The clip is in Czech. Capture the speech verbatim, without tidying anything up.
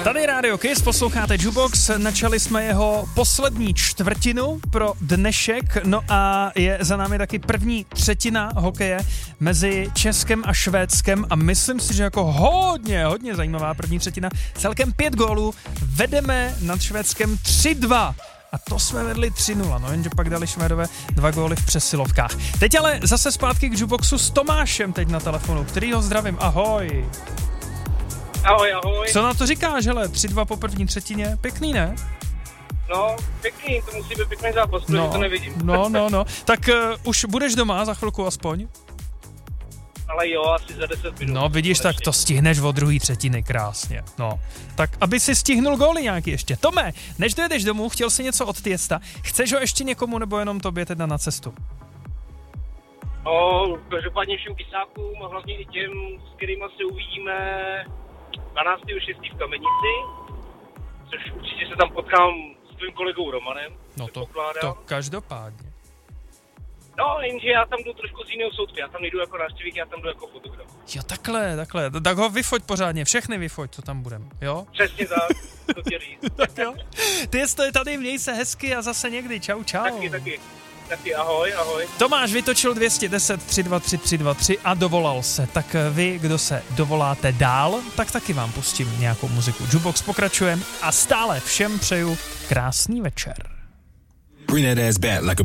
Tady Rádio Kiss, posloucháte Jukebox, načali jsme jeho poslední čtvrtinu pro dnešek, no a je za námi taky první třetina hokeje mezi Českem a Švédskem a myslím si, že jako hodně, hodně zajímavá první třetina, celkem pět gólů, vedeme nad Švédskem tři dva. A to jsme vedli tři nula, no jenže pak dali Švédové dva góly v přesilovkách. Teď ale zase zpátky k Jukeboxu s Tomášem teď na telefonu, kterýho zdravím, ahoj. Ahoj, ahoj. Co na to říkáš, hele, tři dva po první třetině, pěkný, ne? No, pěkný, to musí být pěkný zápas, protože no, to nevidím. No, no, no, tak uh, už budeš doma za chvilku aspoň? Ale jo, asi za deset minut. No, vidíš, tak to stihneš od druhé třetiny, krásně, no. Tak, aby si stihnul góly nějaký ještě. Tome, než dojedeš domů, chtěl si něco od Tiesta, chceš ho ještě někomu, nebo jenom tobě teda na cestu? No, každopádně všem kysákům a hlavně i těm, s kterými se uvidíme dvanáctého šestého v Kamenici, což určitě se tam potkám s tvým kolegou Romanem. No to, to každopádně. No, jenže já tam jdu trošku z jiného soudku, já tam nejdu jako návštěvník, já tam jdu jako fotograf. Jo, takhle, takhle, tak ho vyfoť pořádně, všechny vyfoť, co tam budem, jo? Přesně tak, to tě říct. Tak jo, ty jsi tady, měj se hezky a zase někdy, čau, čau. Taky, taky. Taky ahoj, ahoj. Tomáš vytočil dvě stě deset tři dva tři tři dva tři a dovolal se. Tak vy, kdo se dovoláte dál, tak taky vám pustím nějakou muziku. Jukebox pokračuje a stále všem přeju krásný večer. Bring that ass back like a